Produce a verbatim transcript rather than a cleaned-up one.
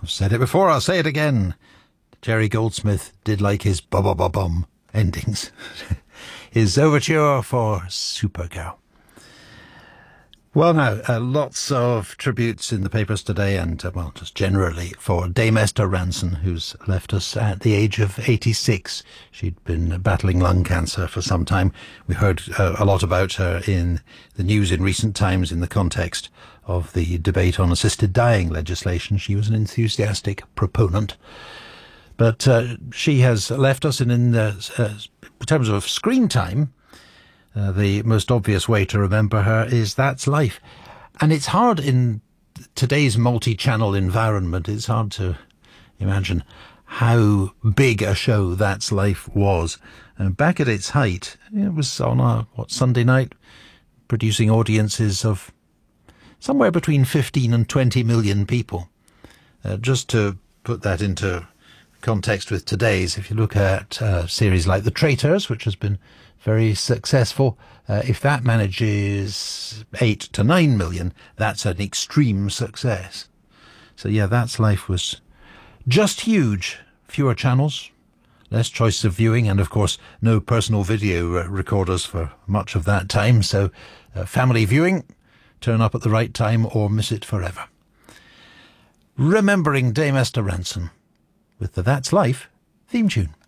I've said it before, I'll say it again. Jerry Goldsmith did like his bum-bum-bum endings. His overture for Supergirl. Well now, uh, lots of tributes in the papers today and, uh, well, just generally for Dame Esther Rantzen, who's left us at the age of eighty-six. She'd been battling lung cancer for some time. We heard uh, a lot about her in the news in recent times in the context of the debate on assisted dying legislation. She was an enthusiastic proponent. But uh, she has left us, and in, uh, uh, in terms of screen time, Uh, the most obvious way to remember her is That's Life. And it's hard in today's multi-channel environment, it's hard to imagine how big a show That's Life was. Uh, back at its height, it was on a, what, Sunday night, producing audiences of somewhere between fifteen and twenty million people. Uh, just to put that into context with today's, if you look at a series like The Traitors, which has been very successful, uh, if that manages eight to nine million, that's an extreme success. So yeah, That's Life was just huge. Fewer channels, less choice of viewing, and of course no personal video uh, recorders for much of that time. So uh, family viewing, turn up at the right time or miss it forever. Remembering Dame Esther Rantzen with the That's Life theme tune.